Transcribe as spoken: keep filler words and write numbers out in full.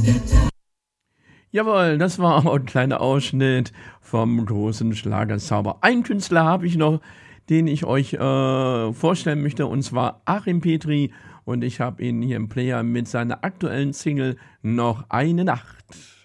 Jawohl, das war auch 'n kleiner Ausschnitt vom großen Schlagerzauber. Einen Künstler habe ich noch, den ich euch, äh, vorstellen möchte, und zwar Achim Petri, und ich habe ihn hier im Player mit seiner aktuellen Single „Noch eine Nacht“.